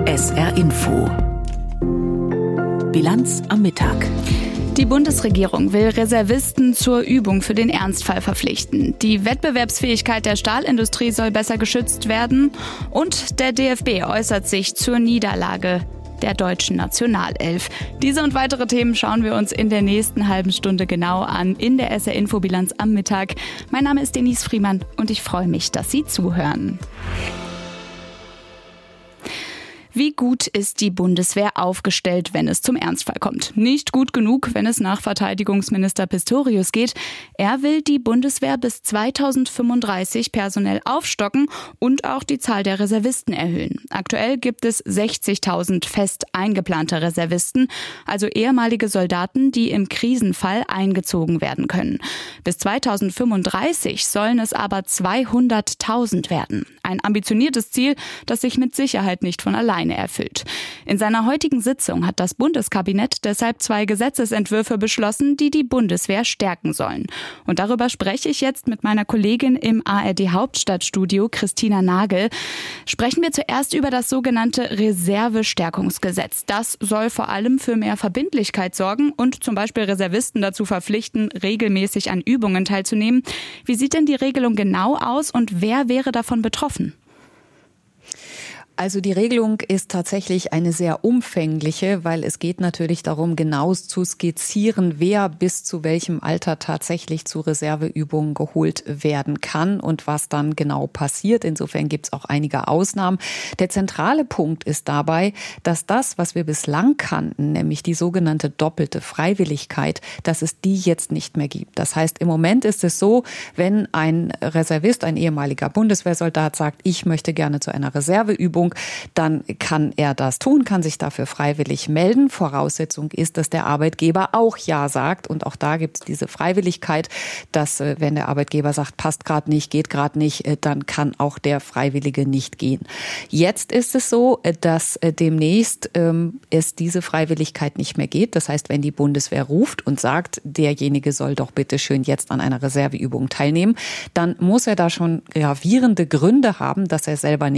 SR Info. Bilanz am Mittag. Die Bundesregierung will Reservisten zur Übung für den Ernstfall verpflichten. Die Wettbewerbsfähigkeit der Stahlindustrie soll besser geschützt werden. Und der DFB äußert sich zur Niederlage der deutschen Nationalelf. Diese und weitere Themen schauen wir uns in der nächsten halben Stunde genau an in der SR Info Bilanz am Mittag. Mein Name ist Denise Friemann und ich freue mich, dass Sie zuhören. Wie gut ist die Bundeswehr aufgestellt, wenn es zum Ernstfall kommt? Nicht gut genug, wenn es nach Verteidigungsminister Pistorius geht. Er will die Bundeswehr bis 2035 personell aufstocken und auch die Zahl der Reservisten erhöhen. Aktuell gibt es 60.000 fest eingeplante Reservisten, also ehemalige Soldaten, die im Krisenfall eingezogen werden können. Bis 2035 sollen es aber 200.000 werden. Ein ambitioniertes Ziel, das sich mit Sicherheit nicht von alleine erfüllt. In seiner heutigen Sitzung hat das Bundeskabinett deshalb 2 Gesetzesentwürfe beschlossen, die die Bundeswehr stärken sollen. Und darüber spreche ich jetzt mit meiner Kollegin im ARD Hauptstadtstudio, Christina Nagel. Sprechen wir zuerst über das sogenannte Reservestärkungsgesetz. Das soll vor allem für mehr Verbindlichkeit sorgen und zum Beispiel Reservisten dazu verpflichten, regelmäßig an Übungen teilzunehmen. Wie sieht denn die Regelung genau aus und wer wäre davon betroffen? Also die Regelung ist tatsächlich eine sehr umfängliche, weil es geht natürlich darum, genau zu skizzieren, wer bis zu welchem Alter tatsächlich zu Reserveübungen geholt werden kann und was dann genau passiert. Insofern gibt es auch einige Ausnahmen. Der zentrale Punkt ist dabei, dass das, was wir bislang kannten, nämlich die sogenannte doppelte Freiwilligkeit, dass es die jetzt nicht mehr gibt. Das heißt, im Moment ist es so, wenn ein Reservist, ein ehemaliger Bundeswehrsoldat sagt, ich möchte gerne zu einer Reserveübung, dann kann er das tun, kann sich dafür freiwillig melden. Voraussetzung ist, dass der Arbeitgeber auch Ja sagt. Und auch da gibt es diese Freiwilligkeit, dass wenn der Arbeitgeber sagt, passt gerade nicht, geht gerade nicht, dann kann auch der Freiwillige nicht gehen. Jetzt ist es so, dass demnächst es diese Freiwilligkeit nicht mehr geht. Das heißt, wenn die Bundeswehr ruft und sagt, derjenige soll doch bitte schön jetzt an einer Reserveübung teilnehmen, dann muss er da schon gravierende Gründe haben, dass er selber nicht